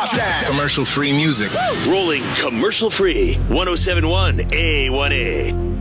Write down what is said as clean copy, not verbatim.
Drop that. Commercial free music. Rolling commercial free. 1071 A1A.